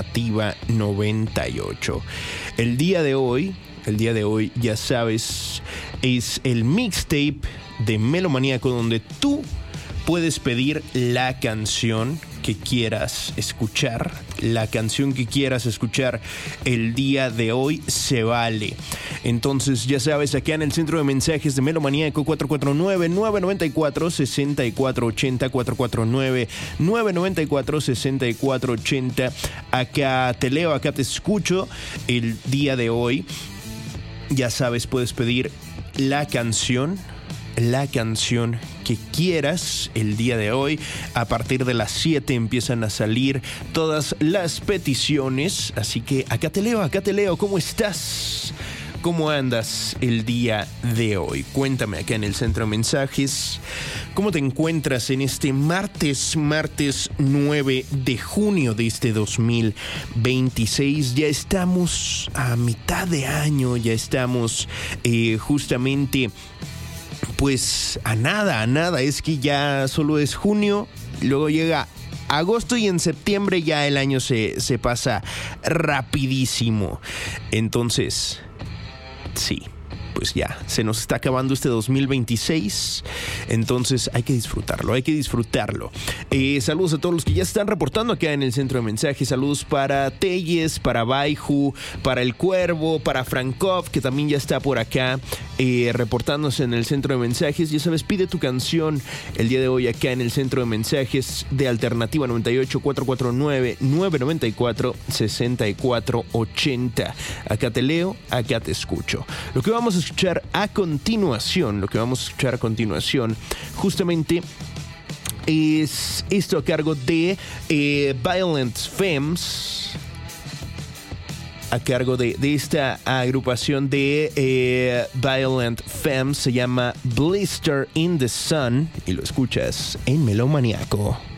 Alternativa 98. El día de hoy, ya sabes, es el mixtape de Melomaníaco, donde tú puedes pedir la canción que quieras escuchar. La canción que quieras escuchar el día de hoy se vale. Entonces, ya sabes, acá en el centro de mensajes de Melomaníaco, 449-994-6480, 449-994-6480. Acá te leo, acá te escucho el día de hoy. Ya sabes, puedes pedir la canción que quieras el día de hoy. A partir de las 7 empiezan a salir todas las peticiones, así que acá te leo, ¿cómo estás? ¿Cómo andas el día de hoy? Cuéntame acá en el centro de mensajes, ¿cómo te encuentras en este martes 9 de junio de este 2026? Ya estamos a mitad de año, ya estamos justamente pues a nada, es que ya solo es junio, luego llega agosto y en septiembre ya el año se pasa rapidísimo. Entonces, sí, pues ya se nos está acabando este 2026, entonces hay que disfrutarlo. Saludos a todos los que ya están reportando acá en el centro de mensajes. Saludos para Telles, para Baiju, para El Cuervo, para Frankov, que también ya está por acá reportándose en el centro de mensajes. Ya sabes, pide tu canción el día de hoy acá en el centro de mensajes de Alternativa 98, 449-994-6480. Acá te leo, acá te escucho. Lo que vamos a escuchar a continuación, justamente es esto a cargo de Violent Femmes, a cargo de esta agrupación de Violent Femmes. Se llama Blister in the Sun y lo escuchas en Melomaníaco.